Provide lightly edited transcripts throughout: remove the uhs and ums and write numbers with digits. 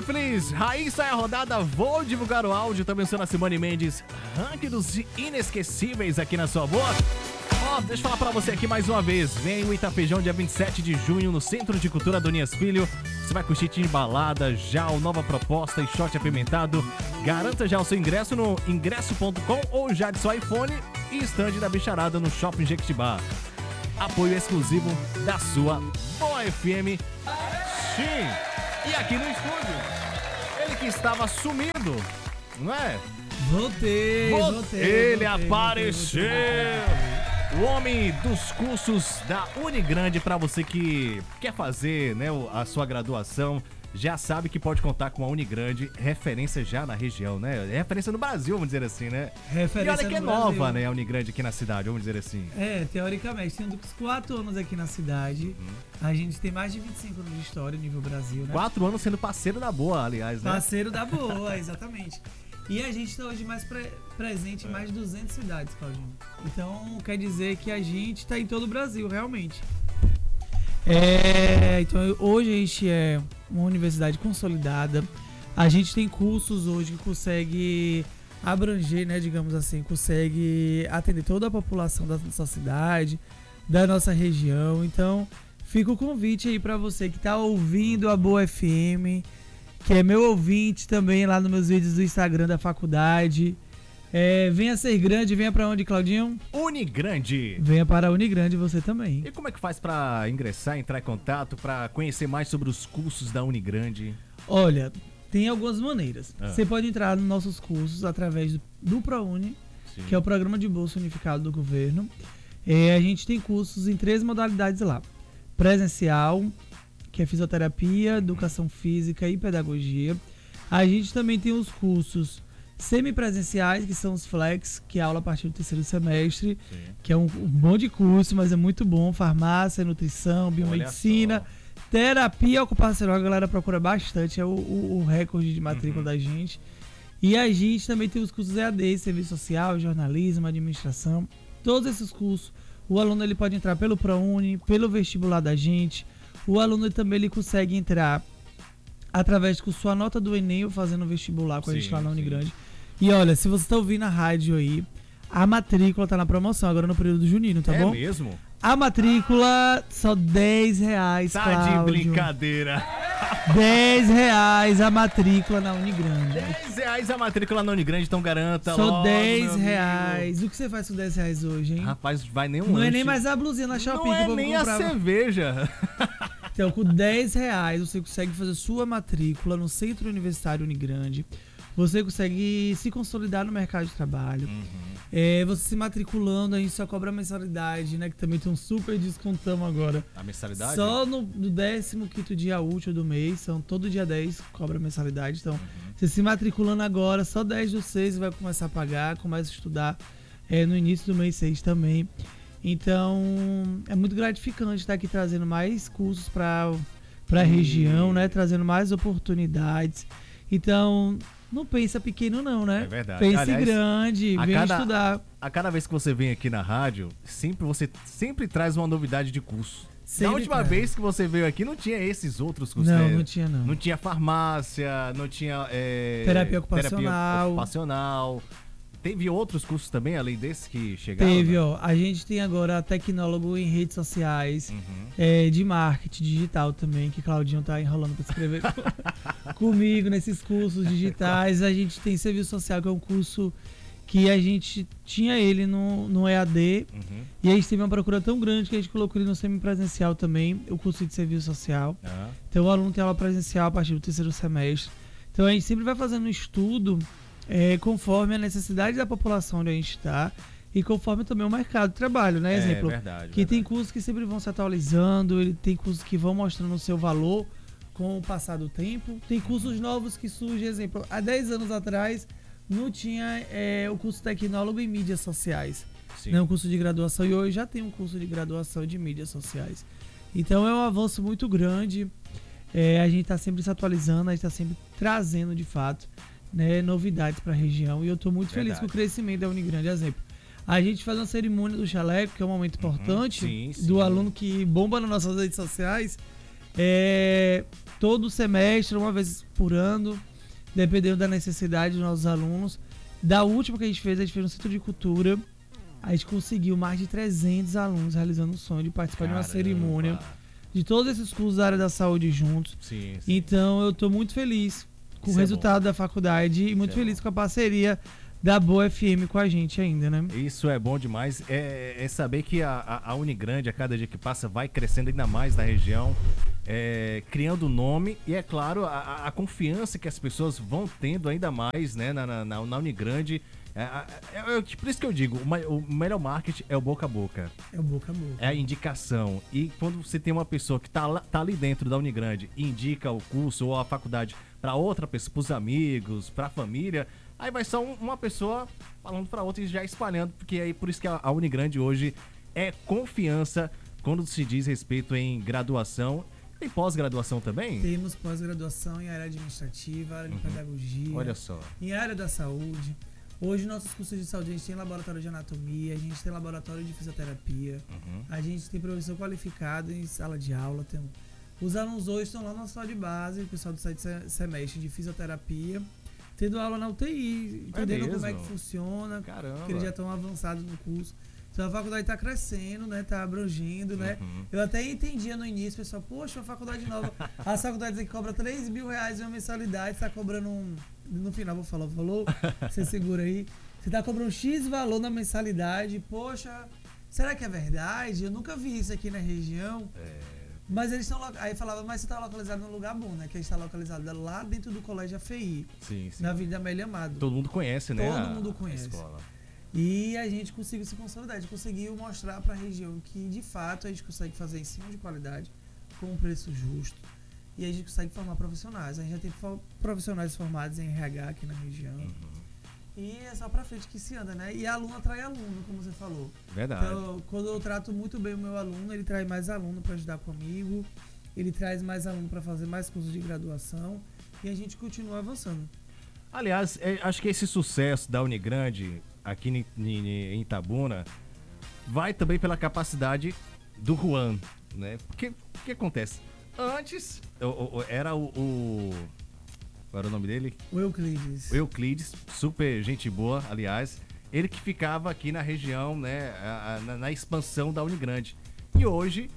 feliz. Raíssa é a rodada, vou divulgar o áudio. Também sou na Simone Mendes. Ranking dos inesquecíveis aqui na sua boa. Ó, deixa eu falar pra você aqui mais uma vez. Vem o Itapejão dia 27 de junho no Centro de Cultura Donias Filho. Você vai curtir embalada, já nova proposta e short apimentado. Garanta já o seu ingresso no ingresso.com ou já de seu iPhone e stand da Bicharada no Shopping Jequitibá. Apoio exclusivo da sua Boa FM. Sim! E aqui no estúdio, ele que estava sumido, não é? Voltei. Ele apareceu! O homem dos cursos da Unigrande, para você que quer fazer, né, a sua graduação, já sabe que pode contar com a Unigrande, referência já na região, né? Referência no Brasil, vamos dizer assim, né? Referência e olha que é no nova, Brasil. né, a Unigrande aqui na cidade, vamos dizer assim. Teoricamente, tendo uns 4 anos aqui na cidade, a gente tem mais de 25 anos de história nível Brasil, né? 4 anos sendo parceiro da boa, aliás, né? Parceiro da boa, exatamente. E a gente está hoje mais presente em mais de 200 cidades, Claudinho. Então, quer dizer que a gente está em todo o Brasil, realmente. Então, hoje a gente é uma universidade consolidada. A gente tem cursos hoje que consegue abranger, né, digamos assim, consegue atender toda a população da nossa cidade, da nossa região. Então, fica o convite aí para você que está ouvindo a Boa FM, que é meu ouvinte também lá nos meus vídeos do Instagram da faculdade. Venha ser grande, venha pra onde, Claudinho? Unigrande. Venha para a Unigrande você também. E como é que faz pra ingressar, entrar em contato, pra conhecer mais sobre os cursos da Unigrande? Olha, tem algumas maneiras. Ah. Você pode entrar nos nossos cursos através do ProUni, Sim. que é o Programa de Bolsa Unificado do Governo. A gente tem cursos em 3 modalidades lá. Presencial, que é fisioterapia, educação física e pedagogia. A gente também tem os cursos semipresenciais, que são os flex, que é aula a partir do 3º semestre, Sim. que é um bom de curso, mas é muito bom. Farmácia, nutrição, biomedicina, terapia ocupacional, a galera procura bastante, é o recorde de matrícula da gente. E a gente também tem os cursos EAD, serviço social, jornalismo, administração. Todos esses cursos, o aluno ele pode entrar pelo ProUni, pelo vestibular da gente. O aluno também ele consegue entrar através com sua nota do Enem ou fazendo vestibular com a gente lá na Unigrande. E olha, se você tá ouvindo a rádio aí, a matrícula tá na promoção agora no período junino, tá bom? É mesmo? A matrícula só R$10, Tá Cláudio. de brincadeira. R$10 a matrícula na Unigrande. R$10 a matrícula na Unigrande, então garanta Só logo, meu R$10. amigo. O que você faz com R$10 hoje, hein? Rapaz, vai nem um Não lanche. é nem mais a blusinha na Shopee Não que é eu vou nem comprar. a cerveja. Então, com R$10 você consegue fazer sua matrícula no Centro Universitário Unigrande. Você consegue se consolidar no mercado de trabalho. Você se matriculando, a gente só cobra a mensalidade, né? Que também tem um super descontão agora. A mensalidade? Só no 15º dia útil do mês, são todo dia 10 cobra a mensalidade. Então, você se matriculando agora, só 10 do 6 você vai começar a pagar, começa a estudar no início do mês 6 também. Então, é muito gratificante estar aqui trazendo mais cursos para a região, né? Trazendo mais oportunidades. Então, não pensa pequeno não, né? É verdade. Pense Aliás, grande, vem estudar. A cada vez que você vem aqui na rádio, você sempre traz uma novidade de curso. Na última vez que você veio aqui, não tinha esses outros cursos. Não, né? não tinha não. Não tinha farmácia, não tinha terapia ocupacional. Teve outros cursos também, além desses que chegaram? Teve, né? ó. A gente tem agora tecnólogo em redes sociais, de marketing digital também, que Claudinho tá enrolando pra escrever comigo nesses cursos digitais. A gente tem serviço social, que é um curso que a gente tinha ele no EAD, e a gente teve uma procura tão grande que a gente colocou ele no semipresencial também, o curso de serviço social. Então o aluno tem aula presencial a partir do 3º semestre. Então a gente sempre vai fazendo um estudo conforme a necessidade da população onde a gente está e conforme também o mercado de trabalho, né? Exemplo, verdade. Tem cursos que sempre vão se atualizando, tem cursos que vão mostrando o seu valor com o passar do tempo, tem cursos novos que surgem, exemplo, há 10 anos atrás não tinha o curso tecnólogo em mídias sociais, né? Um curso de graduação, e hoje já tem um curso de graduação de mídias sociais. Então é um avanço muito grande, a gente está sempre se atualizando, a gente está sempre trazendo de fato, né, novidades para a região, e eu estou muito feliz com o crescimento da Unigrande. Exemplo, a gente faz uma cerimônia do chaleco, que é um momento importante, do aluno que bomba nas nossas redes sociais. todo semestre, uma vez por ano, dependendo da necessidade dos nossos alunos. Da última que a gente fez no Centro de Cultura. A gente conseguiu mais de 300 alunos realizando o sonho de participar de uma cerimônia de todos esses cursos da área da saúde juntos. Sim. Então eu estou muito feliz com o resultado da faculdade e muito feliz com a parceria da Boa FM com a gente ainda, né? Isso é bom demais. É saber que a Unigrande, a cada dia que passa, vai crescendo ainda mais na região, criando nome e, é claro, a confiança que as pessoas vão tendo ainda mais, né, na Unigrande. Por isso que eu digo, o melhor marketing é o boca a boca. É o boca a boca. É a indicação. E quando você tem uma pessoa que tá ali dentro da Unigrande e indica o curso ou a faculdade para outra pessoa, pros amigos, pra família, aí vai só uma pessoa falando pra outra e já espalhando, porque aí por isso que a Unigrande hoje é confiança quando se diz respeito em graduação. Tem pós-graduação também? Temos pós-graduação em área administrativa, área de pedagogia. Olha só. Em área da saúde. Hoje, nossos cursos de saúde, a gente tem laboratório de anatomia, a gente tem laboratório de fisioterapia, a gente tem professor qualificado em sala de aula. Os alunos hoje estão lá na sala de base, o pessoal do sétimo semestre de fisioterapia, tendo aula na UTI, entendendo como é que funciona, porque eles já estão avançados no curso. Então a faculdade está crescendo, né? Está abrangendo, né? Eu até entendia no início, pessoal, poxa, uma faculdade nova. As faculdades que cobram R$3 mil uma mensalidade, está cobrando no final vou falar o valor, você segura aí. Você está cobrando X valor na mensalidade, poxa, será que é verdade? Eu nunca vi isso aqui na região. Mas eles estão aí falava, mas você está localizado num lugar bom, né? Que a gente está localizado lá dentro do colégio AFI, na Avenida Amélia Amado. Todo mundo conhece, né? Todo mundo conhece. A escola. E a gente conseguiu se consolidar, a gente conseguiu mostrar para a região que, de fato, a gente consegue fazer ensino de qualidade com um preço justo e a gente consegue formar profissionais. A gente já tem profissionais formados em RH aqui na região. E é só para frente que se anda, né? E aluno atrai aluno, como você falou. Verdade. Então, quando eu trato muito bem o meu aluno, ele traz mais aluno para ajudar comigo, ele traz mais aluno para fazer mais cursos de graduação e a gente continua avançando. Aliás, acho que esse sucesso da Unigrande aqui em Itabuna vai também pela capacidade do Juan, né? Porque o que acontece? Antes era qual era o nome dele? O Euclides. O Euclides, super gente boa, aliás. Ele que ficava aqui na região, né? Na expansão da Unigrande. E hoje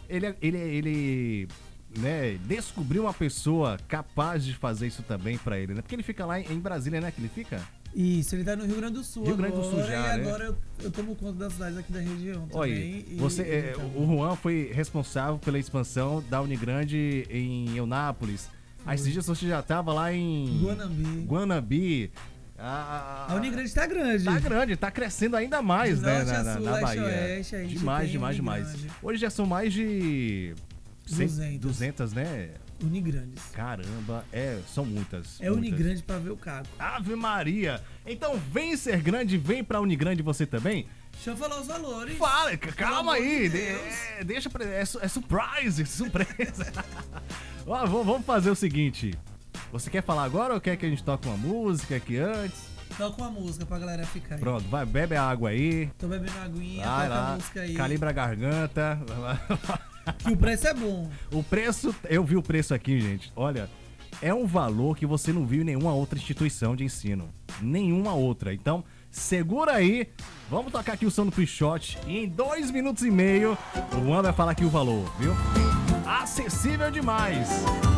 ele né, descobriu uma pessoa capaz de fazer isso também pra ele, né? Porque ele fica lá em Brasília, né? Que ele fica? Isso, ele tá no Rio Grande do Sul. Rio Grande do Sul já, e agora eu tomo conta das cidades aqui da região também. Olha, o Juan foi responsável pela expansão da Unigrande em Eunápolis. Aí esses dias você já tava lá em Guanambi. A Unigrande tá grande. Tá grande, tá crescendo ainda mais, de né? norte a sul, na Bahia. Oeste, a gente Demais. Hoje já são mais de 200, né? Unigrandes. Caramba, são muitas. Unigrande pra ver o caco. Ave Maria! Então vem ser grande, vem pra Unigrande você também. Deixa eu falar os valores. Fala, calma aí. Deixa é surprise, surpresa. Ó, vamos fazer o seguinte. Você quer falar agora ou quer que a gente toque uma música aqui antes? Toca uma música pra galera ficar aí. Pronto, vai, bebe a água aí. Tô bebendo aguinha, vai toca lá, a música aí. Calibra a garganta. Que o preço é bom. O preço, eu vi o preço aqui, gente. Olha, é um valor que você não viu em nenhuma outra instituição de ensino. Nenhuma outra. Então, segura aí. Vamos tocar aqui o som do Pre-Shot. E em 2 minutos e meio, o Juan vai falar aqui o valor, viu? Acessível demais.